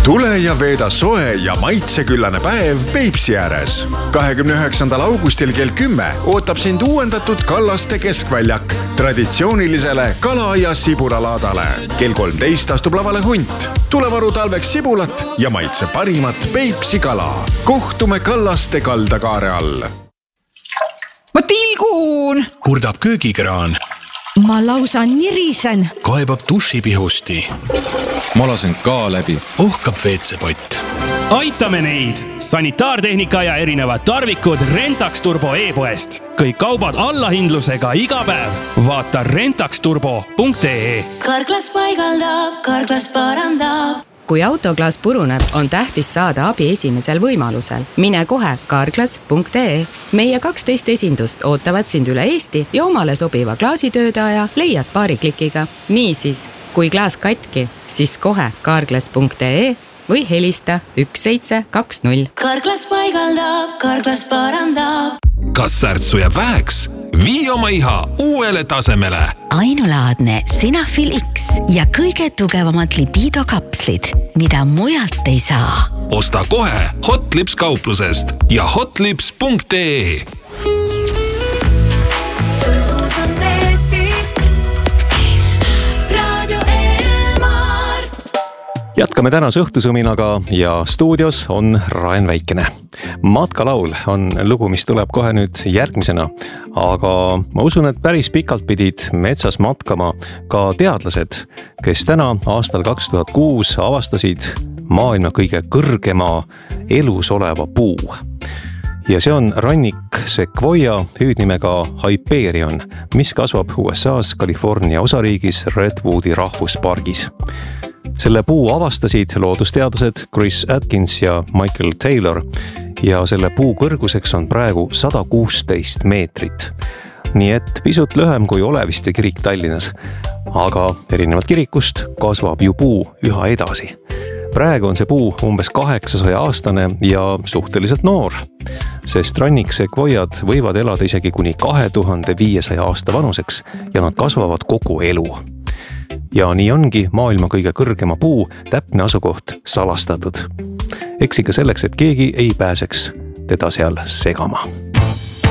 Tule ja veeda soe ja maitseküllane päev Peipsi ääres. 29. augustil kell 10 ootab sind uuendatud Kallaste keskväljak traditsioonilisele kala- ja sibulalaadale. Kell 13 astub lavale hunt. Tule varu talveks sibulat ja maitse parimat Peipsi kala. Kohtume Kallaste kaldakaare all. Ma tilgun! Kurdab köögikraan. Ma lausa nirisen. Kaebab dušipihusti. Ma lasen ka läbi. Ohkab veetsepott. Aitame neid! Sanitaartehnika ja erinevad tarvikud Rentax Turbo e-poest. Kõik kaubad allahindlusega iga päev. Vaata rentaxturbo.ee. Karklas paigaldab, Karklas parandab. Kui autoklaas puruneb, on tähtis saada abi esimesel võimalusel. Mine kohe karklas.ee. Meie 12 esindust ootavad sind üle Eesti ja omale sobiva klaasitöödaja leiad paari klikiga. Niisiis, kui klaas katki, siis kohe karklas.ee või helista 1720. Karklas paigaldab, Karklas parandab. Kas särtsu jääb väheks? Vii oma iha uuele tasemele. Ainulaadne Sinafil X ja kõige tugevamad libido kapslid, mida mujalt ei saa. Osta kohe Hotlips kauplusest ja hotlips.ee. Jätkame tänase õhtusõminaga ja stuudios on Raen Väikene. Matkalaul on lugu, mis tuleb kohe nüüd järgmisena, aga ma usun, et päris pikalt pidid metsas matkama ka teadlased, kes täna aastal 2006 avastasid maailma kõige kõrgema elus oleva puu. Ja see on rannik Sequoia hüüdnimega Hyperion, mis kasvab USA's California osariigis Redwoodi rahvuspargis. Selle puu avastasid loodusteadlased Chris Atkins ja Michael Taylor ja selle puu kõrguseks on praegu 116 meetrit. Nii et pisut lühem kui Oleviste kirik Tallinnas, aga erinevalt kirikust kasvab ju puu üha edasi. Praegu on see puu umbes 800-aastane ja suhteliselt noor, sest rannik Sequoiad võivad elada isegi kuni 2500 aasta vanuseks ja nad kasvavad kogu elu. Ja nii ongi maailma kõige kõrgema puu täpne asukoht salastatud. Eks ikka selleks, et keegi ei pääseks teda seal segama.